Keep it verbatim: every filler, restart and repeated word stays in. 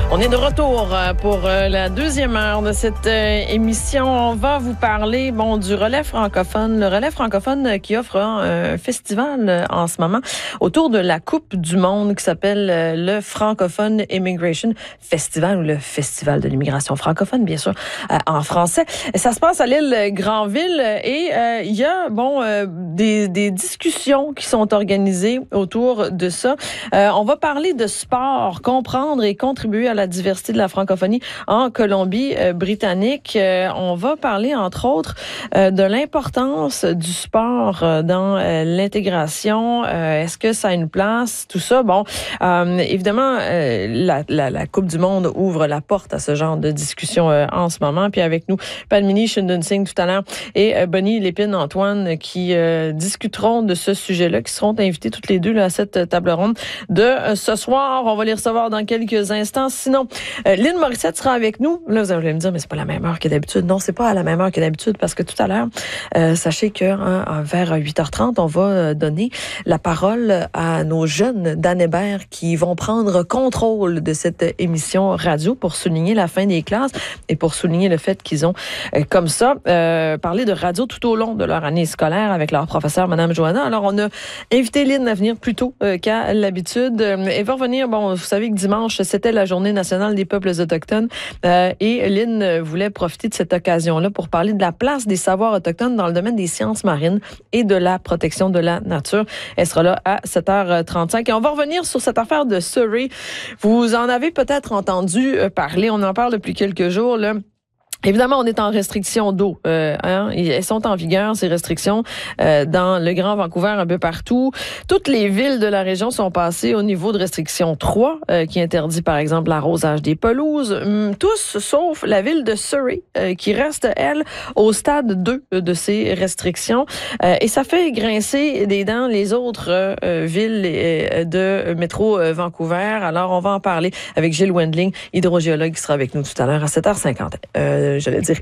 On est de retour pour la deuxième heure de cette émission. On va vous parler bon du relais francophone. Le relais francophone qui offre un festival en ce moment autour de la Coupe du monde qui s'appelle le Francophone Immigration Festival ou le Festival de l'immigration francophone, bien sûr, en français. Ça se passe à l'île Granville et euh, il y a bon euh, des, des discussions qui sont organisées autour de ça. Euh, on va parler de sport, comprendre et contribuer à la diversité de la francophonie en Colombie-Britannique. Euh, on va parler, entre autres, euh, de l'importance du sport euh, dans euh, l'intégration. Euh, est-ce que ça a une place? Tout ça, bon, euh, évidemment, euh, la, la, la Coupe du monde ouvre la porte à ce genre de discussion euh, en ce moment. Puis avec nous, Padmini Shindunsingh tout à l'heure et euh, Bonnie Lépine-Antoine qui euh, discuteront de ce sujet-là, qui seront invités toutes les deux là, à cette table ronde de euh, ce soir. On va les recevoir dans quelques instants. Sinon, euh, Lynn Morissette sera avec nous. Là, vous allez me dire, mais c'est pas la même heure que d'habitude. Non, c'est pas à la même heure que d'habitude parce que tout à l'heure, euh, sachez que hein, vers huit heures trente, on va donner la parole à nos jeunes d'Anne Hébert qui vont prendre contrôle de cette émission radio pour souligner la fin des classes et pour souligner le fait qu'ils ont, euh, comme ça, euh, parlé de radio tout au long de leur année scolaire avec leur professeur, Mme Johanna. Alors, on a invité Lynn à venir plus tôt euh, qu'à l'habitude. Elle va revenir, bon, vous savez que dimanche, c'était la Journée nationale des peuples autochtones euh, et Lynn voulait profiter de cette occasion-là pour parler de la place des savoirs autochtones dans le domaine des sciences marines et de la protection de la nature. Elle sera là à sept heures trente-cinq. Et on va revenir sur cette affaire de Surrey. Vous en avez peut-être entendu parler. On en parle depuis quelques jours, là. Évidemment, on est en restriction d'eau. Euh, hein? Elles sont en vigueur, ces restrictions, euh, dans le Grand Vancouver, un peu partout. Toutes les villes de la région sont passées au niveau de restriction trois, euh, qui interdit, par exemple, l'arrosage des pelouses. Hum, tous, sauf la ville de Surrey, euh, qui reste, elle, au stade deux de ces restrictions. Euh, et ça fait grincer des dents les autres euh, villes euh, de métro euh, Vancouver. Alors, on va en parler avec Gilles Wendling, hydrogéologue, qui sera avec nous tout à l'heure à sept heures cinquante. Euh, J'allais dire